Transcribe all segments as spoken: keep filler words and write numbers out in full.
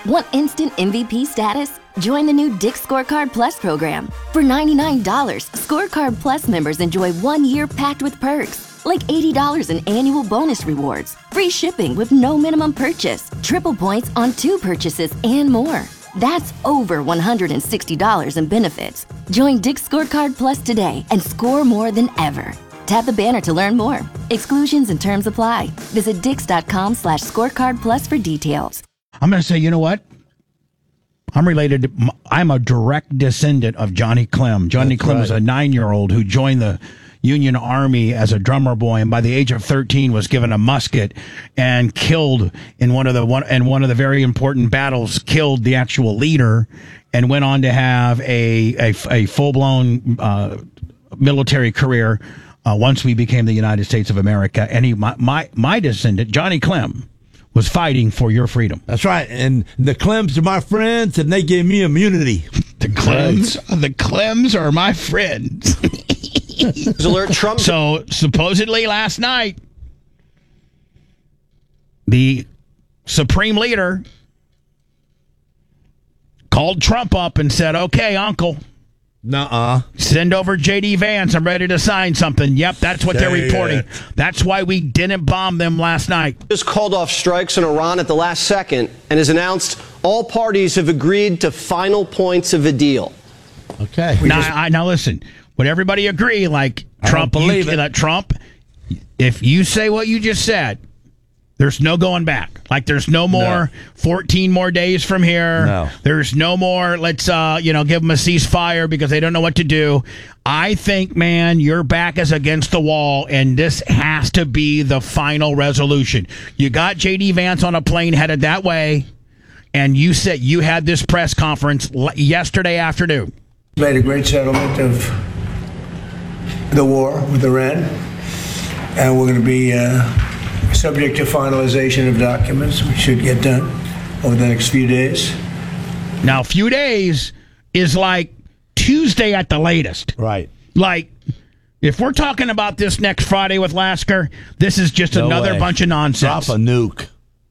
Want instant M V P status? Join the new Dick's Scorecard Plus program. For ninety-nine dollars, Scorecard Plus members enjoy one year packed with perks, like eighty dollars in annual bonus rewards, free shipping with no minimum purchase, triple points on two purchases, and more. That's over one hundred sixty dollars in benefits. Join Dick's Scorecard Plus today and score more than ever. Tap the banner to learn more. Exclusions and terms apply. Visit dix.com slash scorecard plus for details. I'm going to say, you know what? I'm related to, I'm a direct descendant of Johnny Clem. Johnny That's Clem right. was a nine-year-old who joined the Union Army as a drummer boy, and by the age of thirteen was given a musket and killed in one of the one and one of the very important battles, killed the actual leader, and went on to have a a, a full-blown uh, military career uh, once we became the United States of America. And he, my my, my descendant, Johnny Clem, was fighting for your freedom. That's right. And the Clems are my friends, and they gave me immunity. The Clems, the Clems are my friends. Alert Trump. So supposedly last night, the Supreme Leader called Trump up and said, "Okay, Uncle, nuh-uh, send over J D Vance. I'm ready to sign something." Yep, that's what Say they're reporting. It. That's why we didn't bomb them last night. Just called off strikes in Iran at the last second and has announced all parties have agreed to final points of a deal. Okay. Now, just, I, now listen. Would everybody agree? Like I Trump, don't believe you, it. That Trump, if you say what you just said, there's no going back. Like there's no more no. fourteen more days from here. No. There's no more. Let's uh, you know, give them a ceasefire because they don't know what to do. I think, man, your back is against the wall, and this has to be the final resolution. You got J D Vance on a plane headed that way, and you said you had this press conference yesterday afternoon. Made a great settlement of the war with Iran, and we're going to be uh, subject to finalization of documents. We should get done over the next few days. Now, a few days is like Tuesday at the latest. Right. Like, if we're talking about this next Friday with Lasker, this is just no another way. bunch of nonsense. Drop a nuke.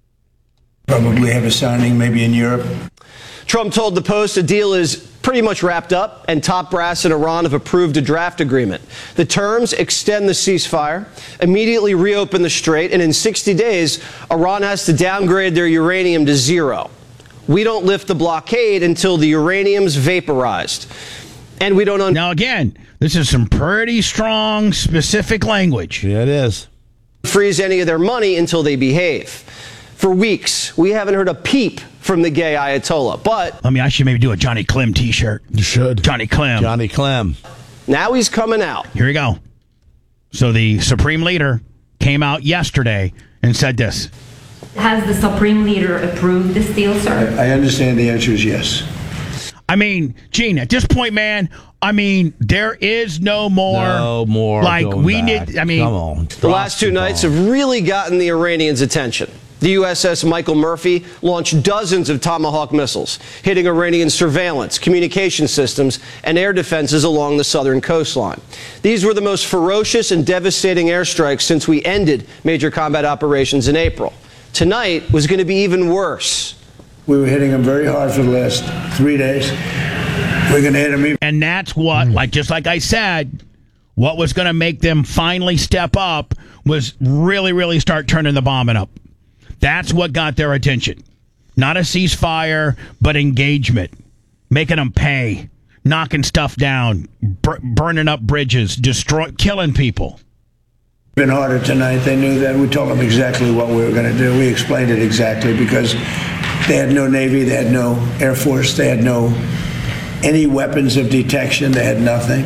Probably have a signing maybe in Europe. Trump told the Post a deal is pretty much wrapped up, and top brass in Iran have approved a draft agreement. The terms extend the ceasefire, immediately reopen the strait, and in sixty days, Iran has to downgrade their uranium to zero. We don't lift the blockade until the uranium's vaporized. And we don't... Un- now, again, this is some pretty strong, specific language. Yeah, it is. ...freeze any of their money until they behave. For weeks, we haven't heard a peep from the gay Ayatollah, but... I mean, I should maybe do a Johnny Clem t-shirt. You should. Johnny Clem. Johnny Clem. Now he's coming out. Here we go. So the Supreme Leader came out yesterday and said this. Has the Supreme Leader approved this deal, sir? I understand the answer is yes. I mean, Gene, at this point, man, I mean, there is no more. No more. Like, we back. need, I mean. Come on. The last two nights have really gotten the Iranians' attention. The U S S Michael Murphy launched dozens of Tomahawk missiles, hitting Iranian surveillance, communication systems, and air defenses along the southern coastline. These were the most ferocious and devastating airstrikes since we ended major combat operations in April. Tonight was going to be even worse. We were hitting them very hard for the last three days. We're going to hit them even. And that's what, like, just like I said, what was going to make them finally step up was really, really start turning the bombing up. That's what got their attention. Not a ceasefire, but engagement. Making them pay. Knocking stuff down. Bur- burning up bridges. Destroy, killing people. Been harder tonight. They knew that. We told them exactly what we were going to do. We explained it exactly because they had no Navy. They had no Air Force. They had no any weapons of detection. They had nothing.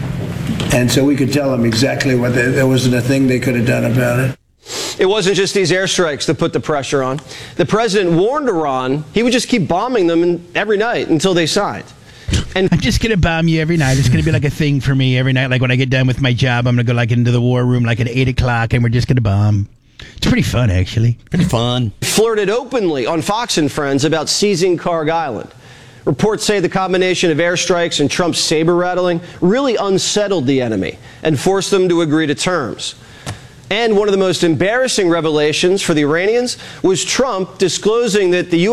And so we could tell them exactly what they, there wasn't a thing they could have done about it. It wasn't just these airstrikes that put the pressure on. The president warned Iran he would just keep bombing them every night until they signed. And I'm just going to bomb you every night. It's going to be like a thing for me every night. Like when I get done with my job, I'm going to go like into the war room like at eight o'clock and we're just going to bomb. It's pretty fun, actually. Pretty fun. Flirted openly on Fox and Friends about seizing Karg Island. Reports say the combination of airstrikes and Trump's saber rattling really unsettled the enemy and forced them to agree to terms. And one of the most embarrassing revelations for the Iranians was Trump disclosing that the U